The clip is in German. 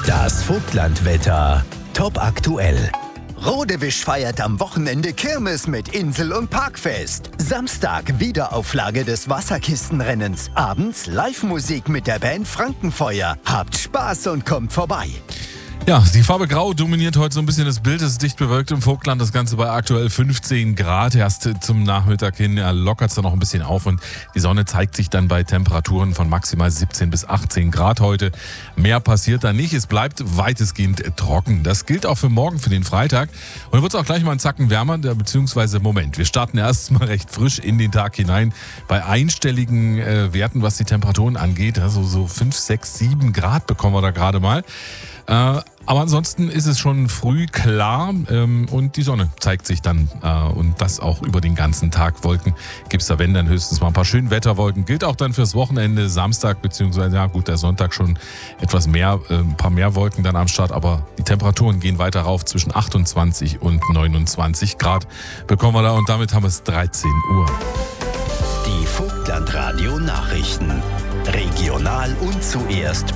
Das Vogtlandwetter. Top aktuell. Rodewisch feiert am Wochenende Kirmes mit Insel- und Parkfest. Samstag Wiederauflage des Wasserkistenrennens. Abends Live-Musik mit der Band Frankenfeuer. Habt Spaß und kommt vorbei. Ja, die Farbe Grau dominiert heute so ein bisschen das Bild. Es ist dicht bewölkt im Vogtland, das Ganze bei aktuell 15 Grad. Erst zum Nachmittag hin lockert es dann noch ein bisschen auf und die Sonne zeigt sich dann bei Temperaturen von maximal 17 bis 18 Grad heute. Mehr passiert da nicht. Es bleibt weitestgehend trocken. Das gilt auch für morgen, für den Freitag. Und dann wird es auch gleich mal einen Zacken wärmer, beziehungsweise Moment. Wir starten erst mal recht frisch in den Tag hinein bei einstelligen Werten, was die Temperaturen angeht. Also so 5, 6, 7 Grad bekommen wir da gerade mal. Aber ansonsten ist es schon früh klar und die Sonne zeigt sich dann und das auch über den ganzen Tag. Wolken gibt es da, wenn dann höchstens mal ein paar schöne Wetterwolken. Gilt auch dann fürs Wochenende, Samstag beziehungsweise ja gut, der Sonntag schon etwas mehr, ein paar mehr Wolken dann am Start. Aber die Temperaturen gehen weiter rauf, zwischen 28 und 29 Grad bekommen wir da und damit haben wir es 13 Uhr. Die Vogtlandradio Nachrichten. Regional und zuerst